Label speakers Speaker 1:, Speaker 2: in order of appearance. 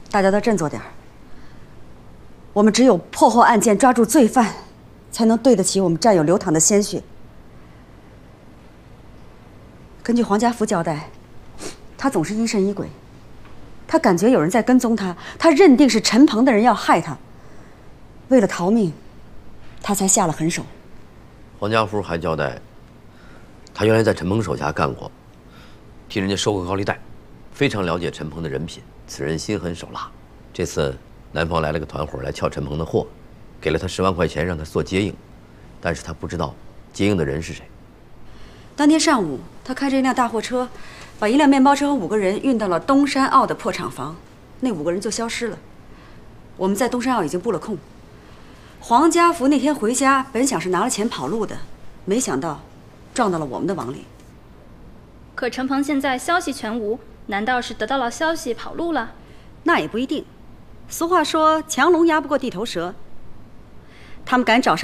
Speaker 1: 大家都振作点儿。我们只有破获案件，抓住罪犯，才能对得起我们战友流淌的鲜血。根据黄家福交代，他总是疑神疑鬼，他感觉有人在跟踪他，他认定是陈鹏的人要害他。为了逃命，他才下了狠手。
Speaker 2: 黄家福还交代，他原来在陈鹏手下干过，替人家收过高利贷，非常了解陈鹏的人品。此人心狠手辣。这次南方来了个团伙来撬陈鹏的货，给了他10万块钱让他做接应，但是他不知道接应的人是谁。
Speaker 1: 当天上午，他开着一辆大货车，把一辆面包车和5个人运到了东山坳的破厂房，那5个人就消失了。我们在东山坳已经布了控。黄家福那天回家，本想是拿了钱跑路的，没想到撞到了我们的网里。
Speaker 3: 可陈鹏现在消息全无，难道是得到了消息跑路了？
Speaker 1: 那也不一定。俗话说，强龙压不过地头蛇。他们敢找上